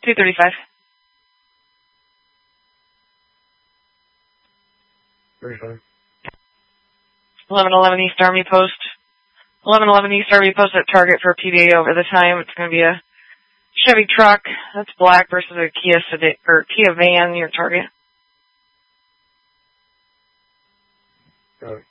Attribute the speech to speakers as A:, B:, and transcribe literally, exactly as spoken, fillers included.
A: two thirty-five.
B: thirty-five.
A: eleven eleven East Army Post. eleven eleven East Army Post at target for P D A over the time. It's going to be a Chevy truck. That's black versus a Kia sedan, or Kia van, your target.
B: Got it.